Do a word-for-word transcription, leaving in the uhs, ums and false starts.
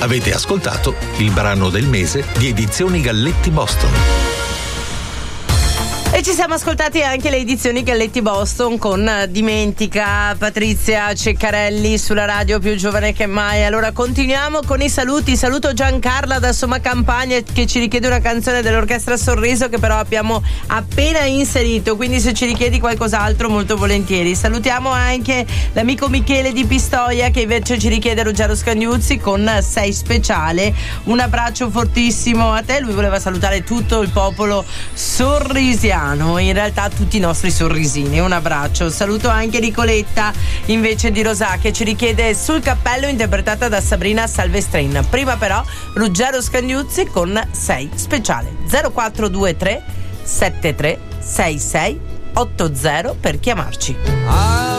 Avete ascoltato il brano del mese di Edizioni Galletti Boston. E ci siamo ascoltati anche le edizioni Galletti Boston con Dimentica, Patrizia Ceccarelli sulla radio più giovane che mai. Allora continuiamo con i saluti. Saluto Giancarla da Somma Campagna che ci richiede una canzone dell'Orchestra Sorriso che però abbiamo appena inserito, quindi se ci richiedi qualcos'altro molto volentieri. Salutiamo anche l'amico Michele di Pistoia che invece ci richiede Ruggero Scagnuzzi con Sei Speciale. Un abbraccio fortissimo a te. Lui voleva salutare tutto il popolo sorrisiano, in realtà tutti i nostri sorrisini. Un abbraccio. Saluto anche Nicoletta invece di Rosà che ci richiede Sul cappello interpretata da Sabrina Salvestrin. Prima però Ruggero Scagnuzzi con Sei Speciale. Zero quattro due tre sette tre sei sei otto zero per chiamarci. I